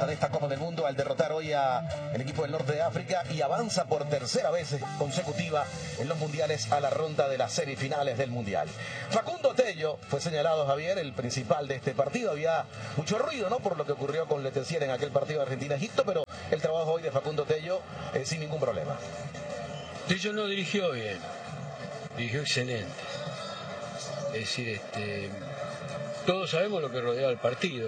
de esta Copa del Mundo al derrotar hoy al equipo del norte de África y avanza por tercera vez consecutiva en los mundiales a la ronda de las semifinales del mundial. Facundo Tello fue señalado, Javier, el principal de este partido. Había mucho ruido, ¿no?, por lo que ocurrió con Letelier en aquel partido de Argentina-Egipto, pero el trabajo hoy de Facundo Tello sin ningún problema. Tello no dirigió bien, dirigió excelente. Es decir, todos sabemos lo que rodeaba el partido.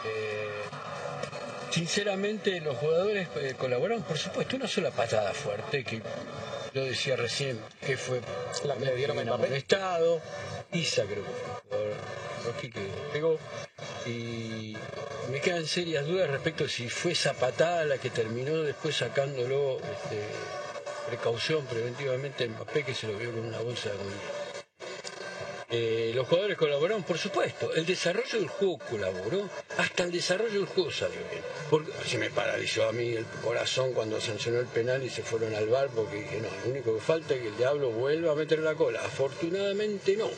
Sinceramente, los jugadores colaboraron, por supuesto, una sola patada fuerte, que yo decía recién que fue la que le dieron en Mbappé. Estado, Isa creo que pegó, y me quedan serias dudas respecto a si fue esa patada la que terminó después sacándolo precaución preventivamente en Mbappé, que se lo vio con una bolsa de comida. Los jugadores colaboraron, por supuesto. El desarrollo del juego colaboró, hasta el desarrollo del juego salió bien. Porque se me paralizó a mí el corazón cuando sancionó el penal y se fueron al VAR, porque dije, no, lo único que falta es que el diablo vuelva a meter la cola. Afortunadamente no.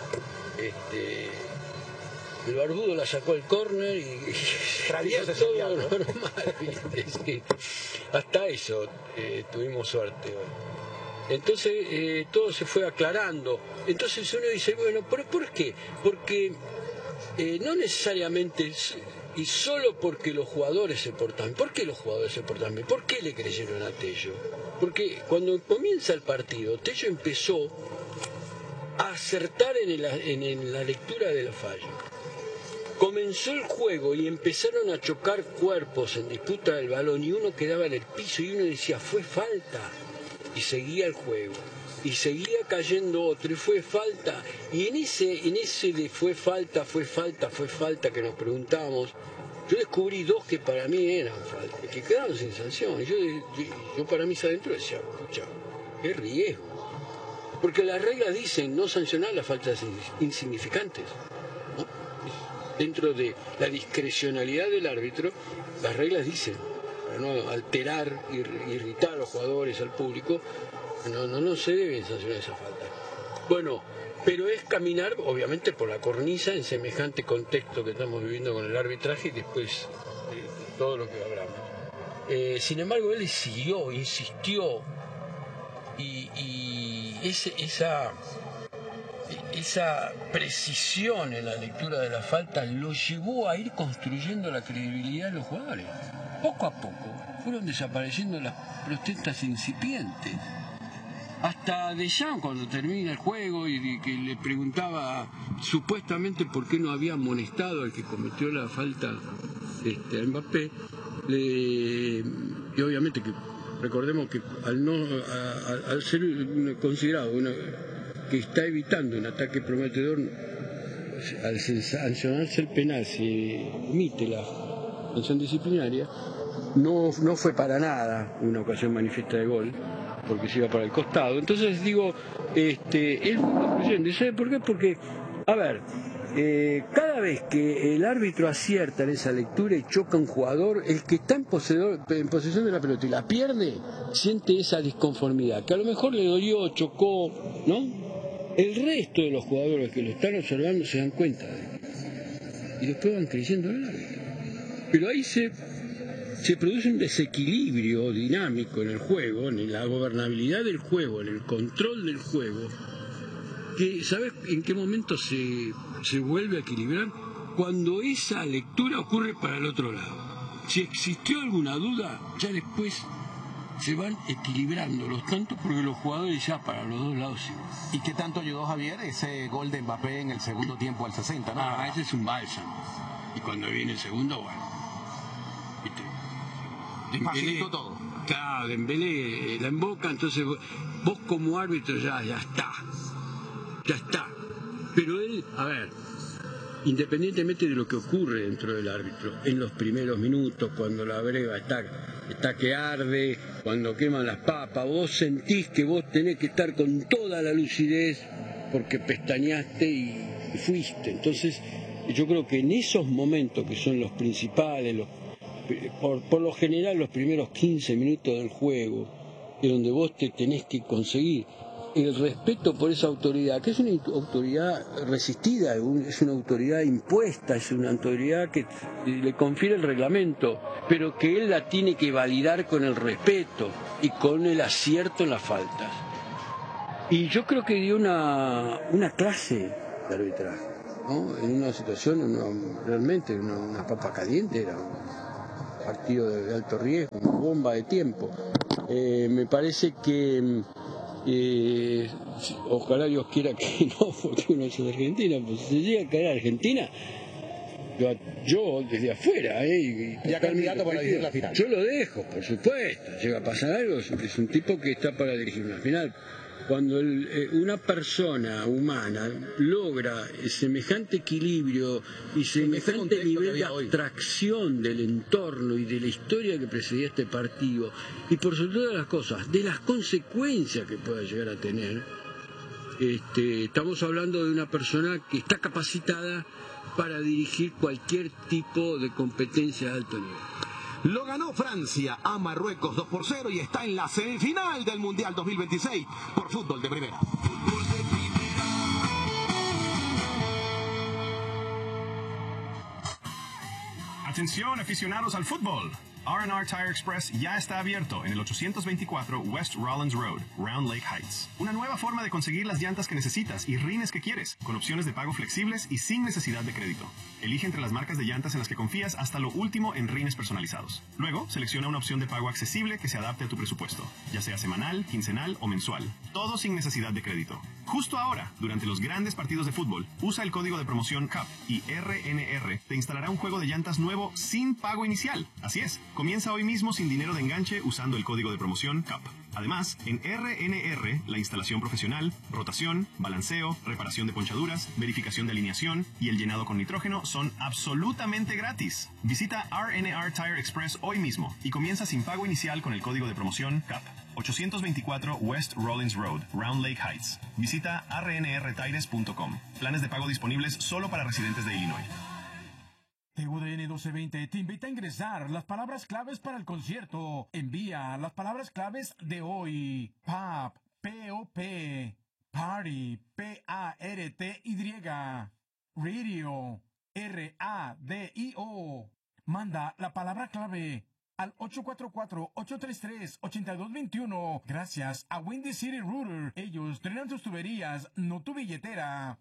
El barbudo la sacó al córner y todo normal. Es que hasta eso tuvimos suerte hoy. Entonces todo se fue aclarando. Entonces uno dice, bueno, ¿pero por qué? Porque no necesariamente, y solo porque los jugadores se portan. ¿Por qué los jugadores se portan bien? ¿Por qué le creyeron a Tello? Porque cuando comienza el partido, Tello empezó a acertar en la lectura de los fallos. Comenzó el juego y empezaron a chocar cuerpos en disputa del balón y uno quedaba en el piso y uno decía, fue falta. Y seguía el juego, y seguía cayendo otro, y fue falta, y en ese de fue falta que nos preguntábamos, yo descubrí dos que para mí eran falta, que quedaron sin sanción. Yo para mí adentro decía, escucha, qué riesgo, porque las reglas dicen no sancionar las faltas insignificantes, ¿no? Dentro de la discrecionalidad del árbitro, las reglas dicen, para no alterar, irritar a los jugadores, al público, no se deben sancionar esa falta. Bueno, pero es caminar, obviamente, por la cornisa en semejante contexto que estamos viviendo con el arbitraje y después todo lo que hablamos. Sin embargo, él siguió, insistió, y esa precisión en la lectura de la falta lo llevó a ir construyendo la credibilidad de los jugadores. Poco a poco fueron desapareciendo las protestas incipientes. Hasta Deschamps, cuando termina el juego y que le preguntaba supuestamente por qué no había amonestado al que cometió la falta a Mbappé, y obviamente que recordemos que al ser considerado que está evitando un ataque prometedor, al sancionarse el penal se omite la sanción disciplinaria. No fue para nada una ocasión manifiesta de gol, porque se iba para el costado. Entonces digo, él fue concluyendo. ¿Y sabe por qué? Porque, a ver, cada vez que el árbitro acierta en esa lectura y choca a un jugador, el que está en posesión de la pelota y la pierde, siente esa disconformidad, que a lo mejor le dolió, chocó, ¿no? El resto de los jugadores que lo están observando se dan cuenta de eso y después van creyendo en el árbitro. Pero ahí se produce un desequilibrio dinámico en el juego, en la gobernabilidad del juego, en el control del juego, que ¿sabes en qué momento se vuelve a equilibrar? Cuando esa lectura ocurre para el otro lado. Si existió alguna duda, ya después se van equilibrando los tantos, porque los jugadores ya para los dos lados siguen. ¿Y qué tanto ayudó, Javier, ese gol de Mbappé en el segundo tiempo al 60? ¿no? Ese es un bálsamo. Y cuando viene el segundo, bueno, ¿viste? Facilitó todo. Claro, Dembélé la emboca, entonces vos como árbitro ya está. Pero él, a ver, independientemente de lo que ocurre dentro del árbitro, en los primeros minutos, cuando la breva está que arde, cuando queman las papas, vos sentís que vos tenés que estar con toda la lucidez porque pestañaste y fuiste. Entonces, yo creo que en esos momentos que son los principales, por lo general los primeros 15 minutos del juego, es donde vos te tenés que conseguir el respeto por esa autoridad, que es una autoridad resistida, es una autoridad impuesta, es una autoridad que le confiere el reglamento, pero que él la tiene que validar con el respeto y con el acierto en las faltas. Y yo creo que dio una clase de arbitraje, ¿no? En una situación, realmente una papa caliente, era un partido de alto riesgo, una bomba de tiempo. Me parece que ojalá Dios quiera que no, porque uno es de Argentina, pues si se llega a caer a Argentina, yo desde afuera, ya candidato para dirigir la final. Yo lo dejo, por supuesto. Llega a pasar algo, es un tipo que está para dirigir una final. Cuando una persona humana logra semejante equilibrio y semejante nivel de abstracción del entorno y de la historia que precedía este partido, y por sobre todas las cosas, de las consecuencias que pueda llegar a tener, estamos hablando de una persona que está capacitada para dirigir cualquier tipo de competencia de alto nivel. Lo ganó Francia a Marruecos 2-0 y está en la semifinal del Mundial 2026 por Fútbol de Primera. Atención, aficionados al fútbol. R&R Tire Express ya está abierto en el 824 West Rollins Road, Round Lake Heights. Una nueva forma de conseguir las llantas que necesitas y rines que quieres, con opciones de pago flexibles y sin necesidad de crédito. Elige entre las marcas de llantas en las que confías hasta lo último en rines personalizados. Luego, selecciona una opción de pago accesible que se adapte a tu presupuesto, ya sea semanal, quincenal o mensual. Todo sin necesidad de crédito. Justo ahora, durante los grandes partidos de fútbol, usa el código de promoción CUP y RNR te instalará un juego de llantas nuevo sin pago inicial. Así es. Comienza hoy mismo sin dinero de enganche usando el código de promoción CUP. Además, en RNR, la instalación profesional, rotación, balanceo, reparación de ponchaduras, verificación de alineación y el llenado con nitrógeno son absolutamente gratis. Visita R&R Tire Express hoy mismo y comienza sin pago inicial con el código de promoción CUP. 824 West Rollins Road, Round Lake Heights. Visita rnrtires.com. Planes de pago disponibles solo para residentes de Illinois. TUDN 1220 te invita a ingresar las palabras claves para el concierto. Envía las palabras claves de hoy. POP, P-O-P. Party, P-A-R-T-Y. Radio, R-A-D-I-O. Manda la palabra clave al 844-833-8221. Gracias a Windy City Router. Ellos drenan tus tuberías, no tu billetera.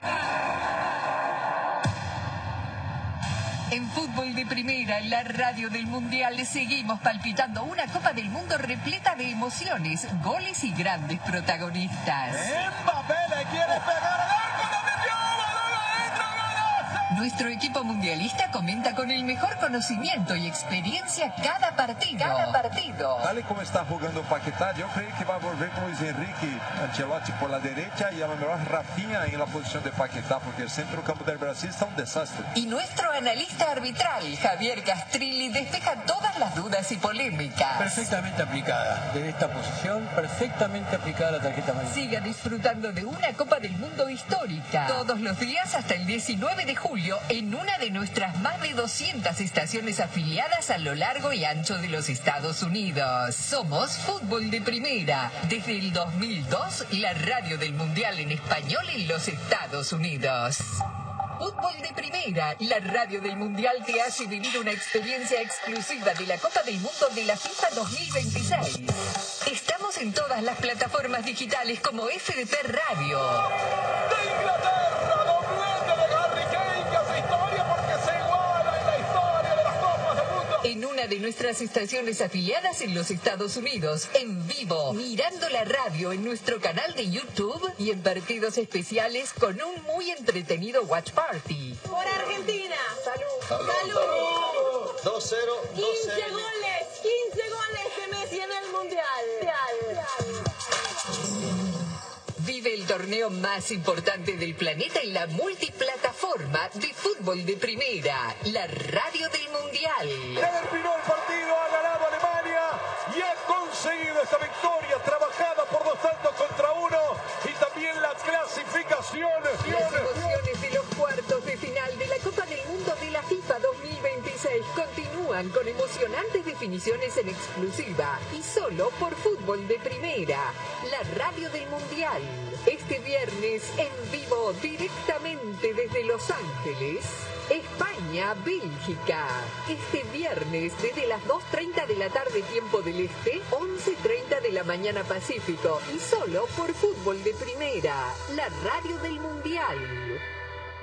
En Fútbol de Primera, la radio del Mundial, seguimos palpitando una Copa del Mundo repleta de emociones, goles y grandes protagonistas. ¡Mbappé le quiere pegar al arco! ¡No metió! ¡Balón adentro! ¡Golazo! Nuestro equipo mundialista comenta con el mejor conocimiento y experiencia cada partido. Tal y como está jugando Paquetá, yo creo que va a volver con Luis Enrique Ancelotti por la derecha y a lo mejor Rafinha en la posición de Paquetá, porque el centro campo del Brasil está un desastre. Y nuestro analista arbitral, Javier Castrilli, despeja todas las dudas y polémicas. Perfectamente aplicada. Desde esta posición, perfectamente aplicada la tarjeta amarilla. Siga disfrutando de una Copa del Mundo histórica. Todos los días hasta el 19 de julio en una de nuestras más de 200 estaciones afiliadas a lo largo y ancho de los Estados Unidos. Somos Fútbol de Primera. Desde el 2002, la radio del Mundial en español en los Estados Unidos. Fútbol de Primera, la radio del Mundial te hace vivir una experiencia exclusiva de la Copa del Mundo de la FIFA 2026. Estamos en todas las plataformas digitales como FDP Radio. ¡De Inglaterra! ¡Doblete de Harry Kane! ¡Que hace historia porque se iguala en la historia de las Copas del Mundo! En una de nuestras estaciones afiliadas en los Estados Unidos, en vivo, mirando la radio en nuestro canal de YouTube y en partidos especiales con un muy entretenido watch party. Por Argentina. Salud. 2-0. 15 goles de Messi en el Mundial. Vive el torneo más importante del planeta en la multiplataforma de Fútbol de Primera, la radio del Mundial. Terminó el partido, ha ganado Alemania y ha conseguido esta victoria trabajada por 2-1 y también la clasificación. Las emociones de los cuartos de final de la Copa del Mundo de la FIFA 2026 continúan continúan con emocionantes definiciones en exclusiva y solo por Fútbol de Primera, la radio del Mundial. Este viernes en vivo directamente desde Los Ángeles, España, Bélgica. Este viernes desde las 2:30 de la tarde tiempo del Este, 11:30 de la mañana Pacífico y solo por Fútbol de Primera, la radio del Mundial.